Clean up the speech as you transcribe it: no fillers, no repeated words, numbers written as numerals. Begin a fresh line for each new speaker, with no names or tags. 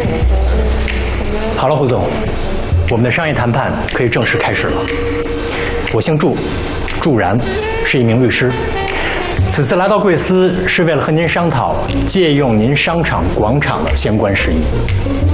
好了，胡总，我们的商业谈判可以正式开始了。我姓祝，祝然，是一名律师。此次来到贵司是为了和您商讨借用您商场广场的相关事宜。